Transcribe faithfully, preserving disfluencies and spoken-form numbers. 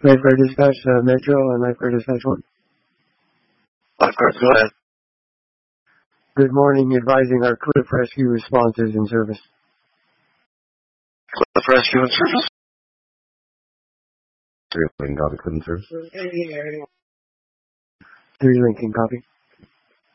Lifeguard Dispatch, uh, Metro, and Lifeguard Dispatch one. Lifeguard, go ahead. Good morning, advising our Cliff Rescue response is in service. Cliff Rescue in service? Three Lincoln copy, Cliff in service. Three Lincoln copy.